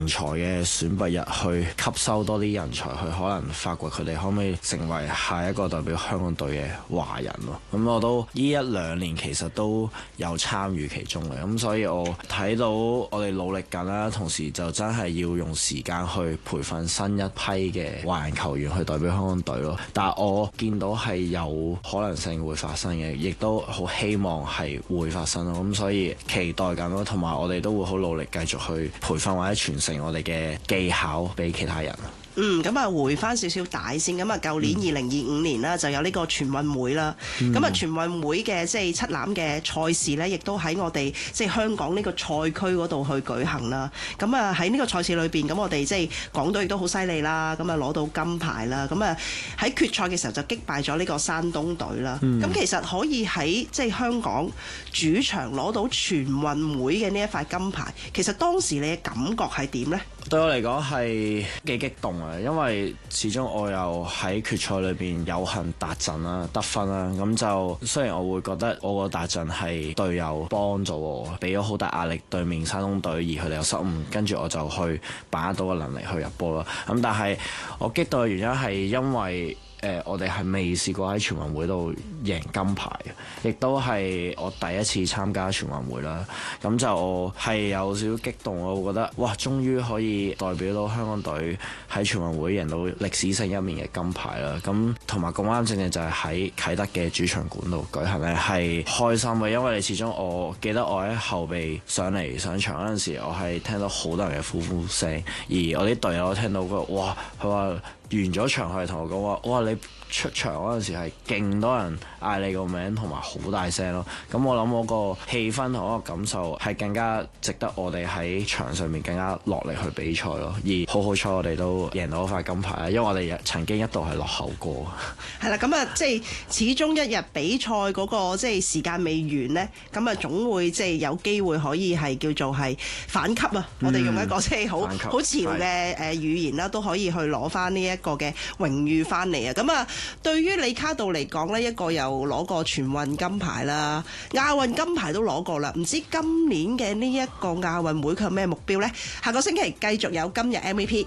才嘅選拔日去吸收多啲人才，去可能發掘佢哋可唔可以成為下一個代表香港隊嘅華人咯。咁我都呢一兩年其實都有參與其中嘅，咁所以我睇到我哋努力緊啦，同時就真係要用時間去培訓新一批嘅華人球員去代表香港隊咯。但係我見到係有可能性會發生嘅，亦都好希望係會發生咯。咁所以期待緊咯，同埋我哋都會好努力繼續去培訓或者傳承我哋嘅技巧俾其他人。 咁啊回翻少少帶先，咁啊舊年2025年啦就有呢個全運會啦，咁啊全運會嘅即係七欖嘅賽事呢，亦都喺我哋即係香港呢個賽區嗰度去舉行啦。咁啊喺呢個賽事裏邊，咁我哋即係港隊亦都好犀利啦，咁啊攞到金牌啦，咁啊喺決賽嘅時候就擊敗咗呢個山東隊啦。咁其實可以喺即係香港主場攞到全運會嘅呢一塊金牌，其實當時你嘅感覺係點呢？ 對我嚟講係幾激動啊，因為始終我又喺決賽裏邊有幸達陣啦、得分啦，咁就雖然我會覺得我個達陣係隊友幫咗我，俾咗好大壓力對面山東隊，而佢哋有失誤，跟住我就去把握到個能力去入波啦。咁但係我激動嘅原因係因為我哋係未試過喺全運會度贏金牌嘅，亦都係我第一次參加全運會啦。咁就係有少少激動，我覺得哇，終於可以代表到香港隊喺全運會贏到歷史性一面嘅金牌啦。咁同埋咁啱正就係喺啟德嘅主場館度舉行咧，係開心嘅，因為你始終我記得我喺後備上場嗰陣時，我係聽到好多人嘅呼呼聲，而我啲隊友聽到哇，佢話完咗場，佢係同我講話，哇！你出場嗰陣時係勁多人嗌你個名，同埋好大聲咯。咁我諗嗰個氣氛同嗰個感受係更加值得我哋喺場上面更加落力去比賽咯。而好彩我哋都贏到嗰塊金牌，因為我哋曾經一度係落後過。 係啦，咁啊，即係始終一日比賽嗰個即係時間未完呢，咁啊總會即係有機會可以係叫做係反級啊！我哋用一個即係好潮嘅語言啦，都可以去攞翻呢一個嘅榮譽翻嚟啊！咁啊，對於李卡度嚟講呢，一個又攞過全運金牌啦，亞運金牌都攞過啦。唔知今年嘅呢一個亞運會佢有咩目標呢？下個星期繼續有今日 MVP。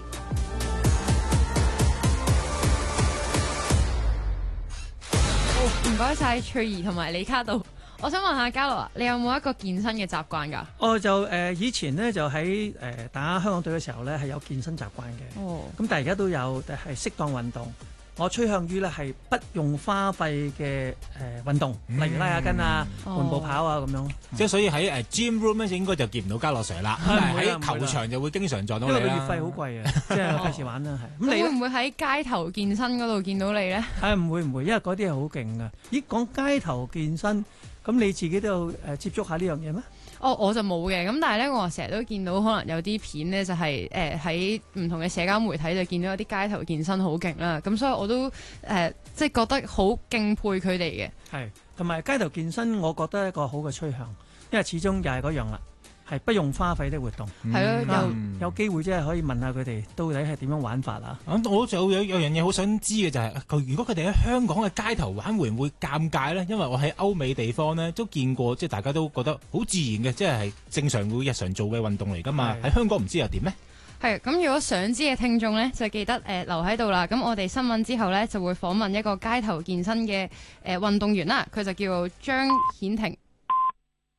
唔該晒翠兒同埋李卡度。我想問下嘉樂啊，你有冇一個健身嘅習慣㗎？ 我就以前呢，就喺打香港隊嘅時候呢，係有健身習慣嘅。咁但係而家都有，但係適當運動。我趨向於咧係不用花費嘅運動，例如拉下筋啊、緩步跑啊咁樣。 即係所以喺gym room 咧應該就見唔到嘉樂 Sir 啦，但係喺球場就會經常撞到你啦。 因為個月費好貴啊，即係費事玩啦。係。 咁你會唔會喺街頭健身嗰度見到你咧？ 係唔會，因為嗰啲係好勁噶。咦，講街頭健身，咁你自己都有接觸下呢樣嘢咩？ 我就冇嘅，咁但係咧，我成日都見到可能有啲片咧，就係喺唔同嘅社交媒體就見到有啲街頭健身好勁啦，咁所以我都即係覺得好敬佩佢哋嘅。 係，同埋街頭健身，我覺得係一個好嘅趨向，因為始終又係嗰樣啦。係不用花費的活動， 係咯， 有機會即係可以問下佢哋到底係點樣玩法啊？ 我就有樣嘢好想知嘅就係，如果佢哋喺香港嘅街頭玩會唔會尷尬呢？因為我喺歐美地方呢都見過，即係大家都覺得好自然嘅，即係正常會日常做嘅運動嚟㗎嘛。喺香港唔知又點呢？ 係咁，如果想知嘅聽眾呢，就記得留喺度啦。咁我哋新聞之後呢，就會訪問一個街頭健身嘅運動員啦，佢就叫做張顯庭。